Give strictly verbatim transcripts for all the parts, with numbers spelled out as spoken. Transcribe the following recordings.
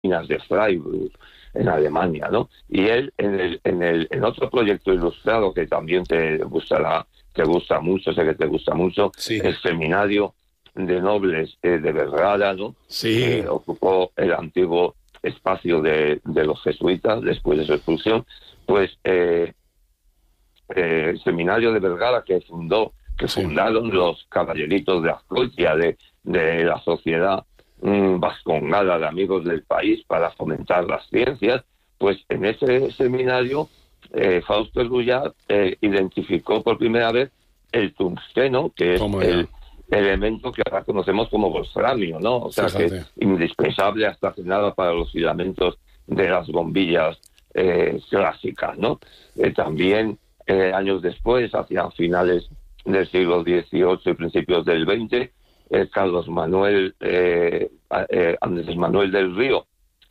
minas de Freiburg, en Alemania, ¿no? Y él, en el, en el, en otro proyecto ilustrado que también te gustará, te gusta mucho, sé que te gusta mucho, sí. el Seminario de Nobles eh, de Vergara, ¿no? Sí. Que ocupó el antiguo espacio de, de los jesuitas después de su expulsión, pues eh, eh, el Seminario de Vergara que fundó, que sí. fundaron los caballeritos de Azcoitia, de, de la sociedad mmm, vascongada de amigos del país para fomentar las ciencias, pues en ese seminario eh, Fausto Eluyar eh, identificó por primera vez el tungsteno, que es el elemento que ahora conocemos como wolframio, ¿no? O sea, Fíjate. que es indispensable hasta hace nada para los filamentos de las bombillas eh, clásicas, ¿no? Eh, también eh, años después, hacia finales del siglo dieciocho y principios del veinte, eh, Carlos Manuel eh, eh, Andrés Manuel del Río,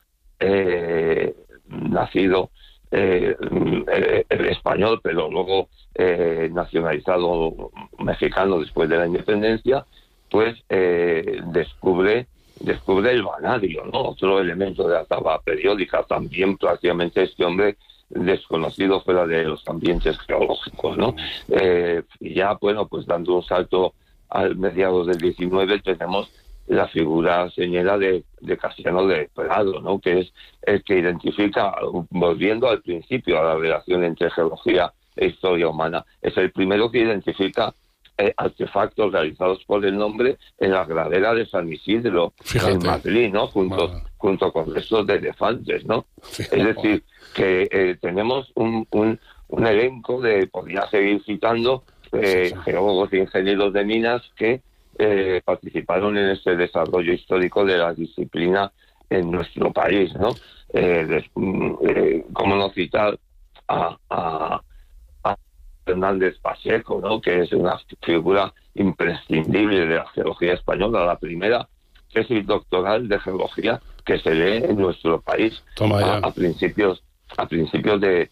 eh, nacido eh, eh, español, pero luego eh, nacionalizado mexicano después de la independencia, pues eh, descubre descubre el vanadio, ¿no? Otro elemento de la tabla periódica, también prácticamente este hombre desconocido fuera de los ambientes geológicos, ¿no? Eh, y ya, bueno, pues dando un salto al mediados del diecinueve tenemos la figura señera de, de Casiano de Prado, ¿no? Que es el que identifica, volviendo al principio, a la relación entre geología e historia humana, es el primero que identifica eh, artefactos realizados por el nombre en la gradera de San Isidro, Fíjate. en Madrid, ¿no? Junto, Madre. junto con restos de elefantes, ¿no? Fíjate. Es decir, que eh, tenemos un, un, un elenco de, podría seguir citando, eh, sí, sí. geólogos e ingenieros de minas que Eh, participaron en este desarrollo histórico de la disciplina en nuestro país, ¿no? Eh, de, eh, ¿Cómo no citar a, a, a Fernández Pacheco, ¿no? Que es una figura imprescindible de la geología española, la primera tesis doctoral de geología que se lee en nuestro país a, a principios a principios de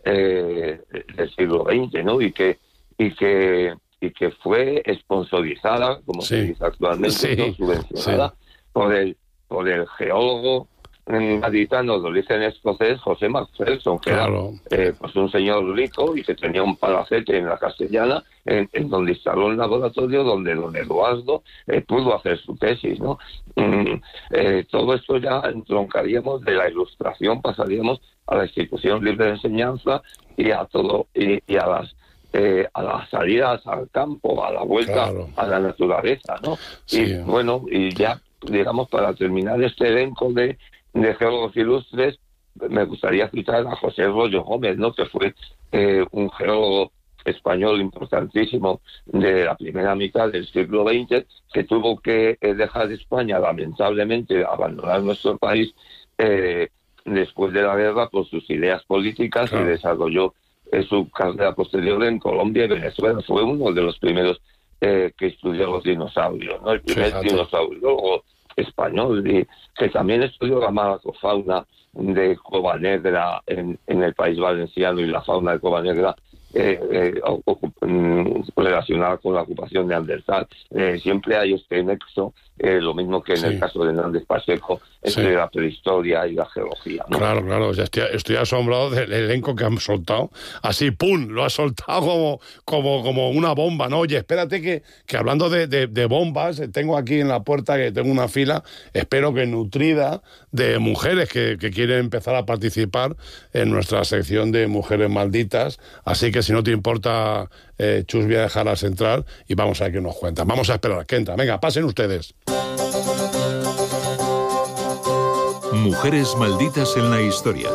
eh, del siglo veinte, ¿no? Y que y que y que fue sponsorizada, como sí. se dice actualmente, sí. ¿no? Subvencionada sí. por el por el geólogo gaditano de origen escocés José Macpherson, que claro. era eh, pues un señor rico y que tenía un palacete en la Castellana, en, en donde instaló un laboratorio donde don Eduardo eh, pudo hacer su tesis, ¿no? Mm, eh, todo esto ya entroncaríamos de la Ilustración, pasaríamos a la institución libre de enseñanza y a todo y, y a las Eh, a las salidas al campo, a la vuelta claro. a la naturaleza, ¿no? Sí. Y bueno, y ya, digamos, para terminar este elenco de, de geólogos ilustres, me gustaría citar a José Rollo Gómez, ¿no? Que fue eh, un geólogo español importantísimo de la primera mitad del siglo veinte, que tuvo que eh, dejar España, lamentablemente, abandonar nuestro país eh, después de la guerra por sus ideas políticas claro. y desarrolló en su carrera posterior en Colombia y Venezuela. Fue uno de los primeros eh, que estudió los dinosaurios, ¿no? El primer Fíjate. dinosaurio español, y que también estudió la malacofauna de Cova Negra en, en el país valenciano y la fauna de Cova Negra eh, eh, relacionada con la ocupación de Neandertal. Eh, siempre hay este nexo, eh, lo mismo que en sí. el caso de Hernández Pacheco, entre sí. la prehistoria y la geología, ¿no? Claro, claro, ya estoy, estoy asombrado del elenco que han soltado. Así, ¡pum!, lo ha soltado como, como, como una bomba, ¿no? Oye, espérate que, que hablando de, de, de bombas, tengo aquí en la puerta, que tengo una fila, espero que nutrida, de mujeres que, que quieren empezar a participar en nuestra sección de Mujeres Malditas. Así que si no te importa, eh, Chus, voy a dejarlas entrar y vamos a ver qué nos cuentan. Vamos a esperar que entra. Venga, pasen ustedes. Mujeres Malditas en la Historia.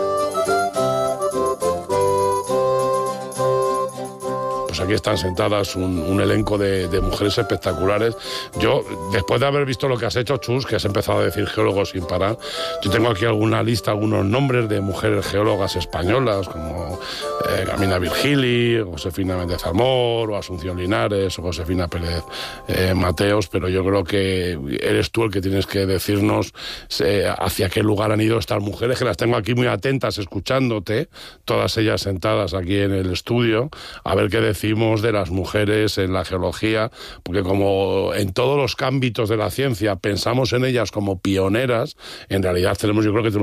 Pues aquí están sentadas un, un elenco de, de mujeres espectaculares. Yo, después de haber visto lo que has hecho, Chus, que has empezado a decir geólogos sin parar, yo tengo aquí alguna lista, algunos nombres de mujeres geólogas españolas, como eh, Carmina Virgili, Josefina Méndez Amor, o Asunción Linares, o Josefina Pérez eh, Mateos, pero yo creo que eres tú el que tienes que decirnos eh, hacia qué lugar han ido estas mujeres, que las tengo aquí muy atentas escuchándote, todas ellas sentadas aquí en el estudio, a ver qué decimos de las mujeres en la geología, porque como en todos los ámbitos de la ciencia pensamos en ellas como pioneras, en realidad tenemos, yo creo que tenemos